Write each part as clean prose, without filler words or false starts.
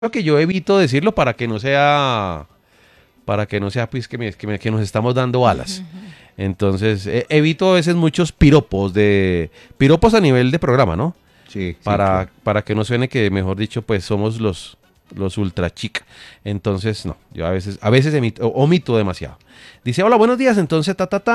que yo evito decirlo para que no sea pues que nos estamos dando alas. Entonces, evito a veces muchos piropos a nivel de programa, ¿no? Sí, Para que no suene que, mejor dicho, pues somos los ultra chic. Entonces, no, yo a veces omito demasiado. Dice, hola, buenos días. Entonces,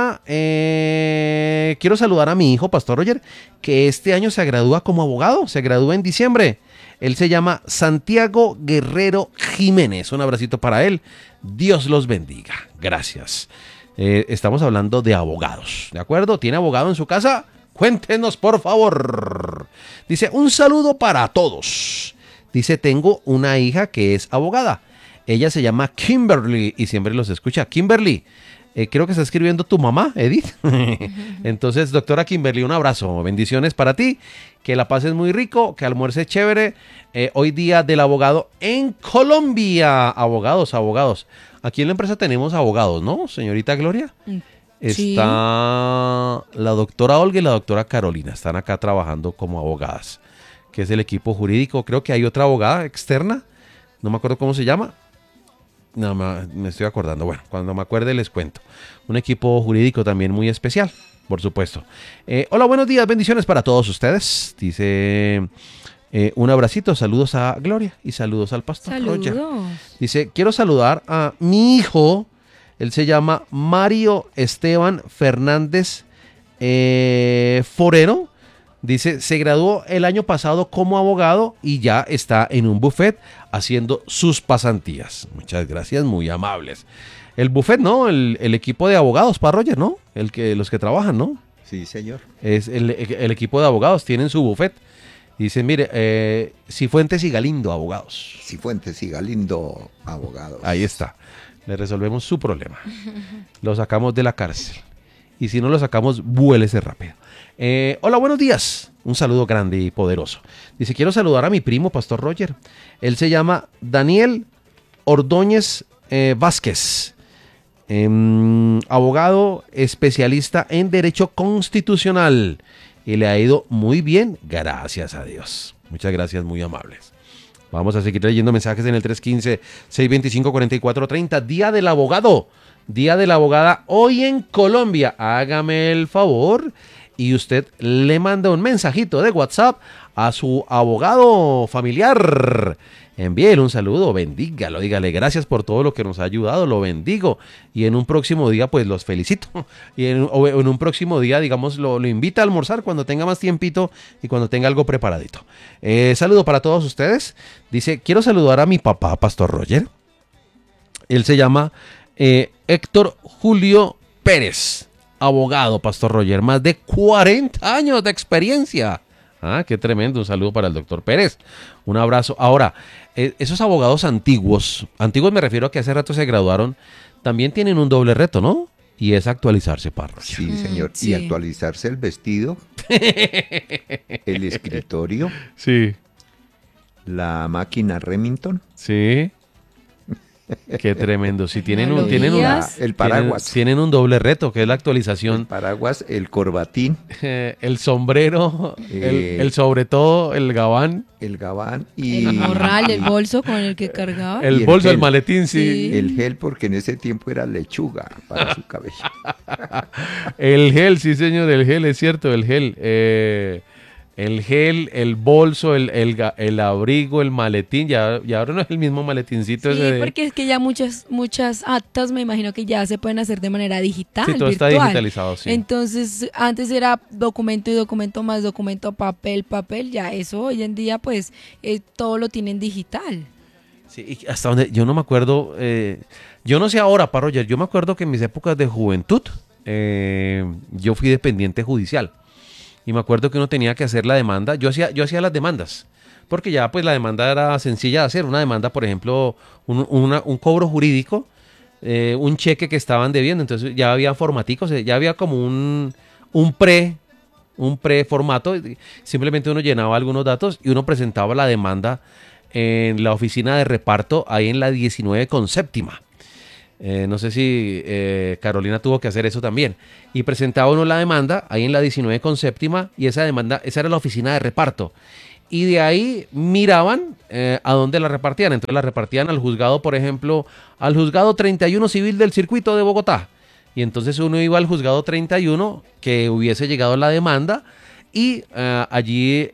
quiero saludar a mi hijo, Pastor Roger, que este año se gradúa como abogado. Se gradúa en diciembre. Él se llama Santiago Guerrero Jiménez. Un abracito para él. Dios los bendiga. Gracias. Estamos hablando de abogados, ¿de acuerdo? ¿Tiene abogado en su casa? Cuéntenos, por favor. Dice, un saludo para todos. Dice, tengo una hija que es abogada. Ella se llama Kimberly y siempre los escucha. Kimberly, creo que está escribiendo tu mamá, Edith. Entonces, doctora Kimberly, un abrazo. Bendiciones para ti. Que la pases muy rico, que almuerces chévere. Hoy día del abogado en Colombia. Abogados. Aquí en la empresa tenemos abogados, ¿no, señorita Gloria? Sí. Está la doctora Olga y la doctora Carolina. Están acá trabajando como abogadas, que es el equipo jurídico. Creo que hay otra abogada externa. No me acuerdo cómo se llama. No, me estoy acordando. Bueno, cuando me acuerde les cuento. Un equipo jurídico también muy especial, por supuesto. Hola, buenos días, bendiciones para todos ustedes. Dice, un abracito, saludos a Gloria y saludos al pastor Roger. Dice, quiero saludar a mi hijo. Él se llama Mario Esteban Fernández Forero. Dice, se graduó el año pasado como abogado y ya está en un buffet haciendo sus pasantías. Muchas gracias, muy amables. El buffet, ¿no? El equipo de abogados, para Roger, ¿no? Los que trabajan, ¿no? sí, señor. Es el equipo de abogados, tienen su buffet. Dicen, mire, Cifuentes y Galindo, abogados. Cifuentes y Galindo, abogados. Ahí está. Le resolvemos su problema. Lo sacamos de la cárcel. Y si no lo sacamos, vuélese rápido. Hola, buenos días. Un saludo grande y poderoso. Dice, quiero saludar a mi primo, Pastor Roger. Él se llama Daniel Ordóñez Vázquez. Abogado especialista en Derecho Constitucional. Y le ha ido muy bien, gracias a Dios. Muchas gracias, muy amables. Vamos a seguir leyendo mensajes en el 315-625-4430. Día del abogado. Día de la abogada hoy en Colombia. Hágame el favor y usted le manda un mensajito de WhatsApp a su abogado familiar. Envíele un saludo, bendígalo, dígale gracias por todo lo que nos ha ayudado, lo bendigo. Y en un próximo día, pues los felicito. Y en un próximo día, digamos, lo invita a almorzar cuando tenga más tiempito y cuando tenga algo preparadito. Saludo para todos ustedes. Dice, quiero saludar a mi papá, Pastor Roger. Él se llama Héctor Julio Pérez, abogado, Pastor Roger, más de 40 años de experiencia. Ah, qué tremendo, un saludo para el doctor Pérez, un abrazo. Ahora, esos abogados antiguos me refiero a que hace rato se graduaron, también tienen un doble reto, ¿no? Y es actualizarse, Parro. Sí, señor, sí. Y actualizarse el vestido, el escritorio, Sí, la máquina Remington, sí. Qué tremendo. Sí, tienen un el paraguas, tienen un doble reto, que es la el actualización. paraguas, el corbatín, El sombrero, el sobre todo, el gabán, el gabán y El morral, el bolso con el que cargaba. el Y el bolso, el gel. maletín, sí. el gel, porque en ese tiempo era lechuga para su cabello. El gel, sí, señor, el gel, es cierto, el gel. El gel, el bolso, el abrigo, el maletín, ya ahora no es el mismo maletincito Sí, ese de... porque es que ya muchas actas me imagino que ya se pueden hacer de manera digital, Sí, todo está virtual. digitalizado, sí. Entonces, antes era documento y documento más documento, papel, ya eso hoy en día pues todo lo tienen digital. Sí, y hasta donde yo no me acuerdo, yo no sé ahora, Roger, yo me acuerdo que en mis épocas de juventud yo fui dependiente judicial. Y me acuerdo que uno tenía que hacer la demanda. Yo hacía las demandas, porque ya pues la demanda era sencilla de hacer. Una demanda, por ejemplo, un cobro jurídico, un cheque que estaban debiendo. Entonces ya había formaticos, ya había como un preformato. Simplemente uno llenaba algunos datos y uno presentaba la demanda en la oficina de reparto, ahí en la 19 con séptima. No sé si Carolina tuvo que hacer eso también. Y presentaba uno la demanda ahí en la 19 con séptima y esa demanda, esa era la oficina de reparto. y de ahí miraban a dónde la repartían. Entonces la repartían al juzgado, por ejemplo, al juzgado 31 civil del circuito de Bogotá. Y entonces uno iba al juzgado 31 que hubiese llegado la demanda y allí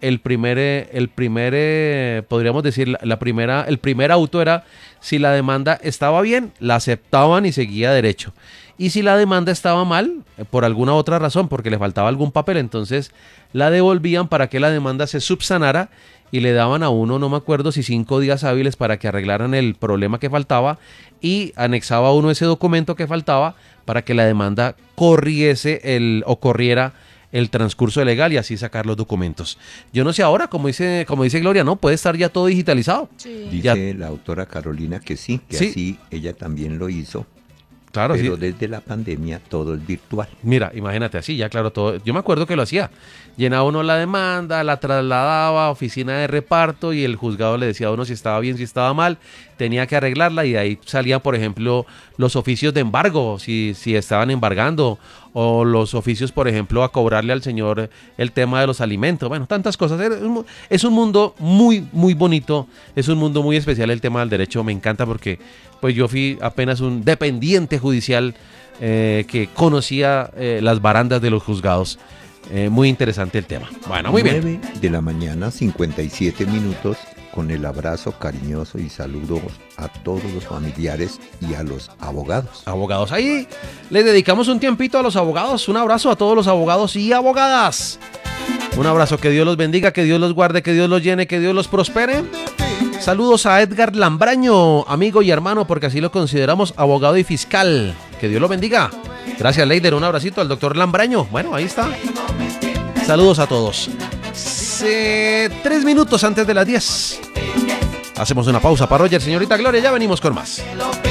podríamos decir, el primer auto era si la demanda estaba bien, la aceptaban y seguía derecho. Y si la demanda estaba mal, por alguna otra razón, porque le faltaba algún papel, entonces la devolvían para que la demanda se subsanara y le daban a uno, no me acuerdo si 5 días hábiles para que arreglaran el problema que faltaba y anexaba uno ese documento que faltaba para que la demanda corriera el transcurso legal y así sacar los documentos. Yo no sé ahora, como dice Gloria, ¿no? Puede estar ya todo digitalizado. Sí. Dice la autora Carolina que sí, que Sí. así ella también lo hizo. Claro, Pero sí. desde la pandemia todo es virtual. Mira, imagínate así, ya claro, todo. Yo me acuerdo que lo hacía. Llenaba uno la demanda, la trasladaba a oficina de reparto y el juzgado le decía a uno si estaba bien, si estaba mal, tenía que arreglarla y de ahí salían, por ejemplo, los oficios de embargo, si estaban embargando, o los oficios, por ejemplo, a cobrarle al señor el tema de los alimentos. Bueno, tantas cosas. Es un mundo muy, muy bonito, es un mundo muy especial el tema del derecho. Me encanta porque pues yo fui apenas un dependiente judicial que conocía las barandas de los juzgados. Muy interesante el tema. Bueno, muy bien. 9 de la mañana, 57 minutos, con el abrazo cariñoso y saludos a todos los familiares y a los abogados. Abogados, ahí les dedicamos un tiempito a los abogados. Un abrazo a todos los abogados y abogadas. Un abrazo, que Dios los bendiga, que Dios los guarde, que Dios los llene, que Dios los prospere. Saludos a Edgar Lambraño, amigo y hermano, porque así lo consideramos, abogado y fiscal. Que Dios lo bendiga. Gracias, Leider. Un abracito al doctor Lambraño. Bueno, ahí está. Saludos a todos. 3 minutos antes de las 10. Hacemos una pausa para Roger, señorita Gloria. Ya venimos con más.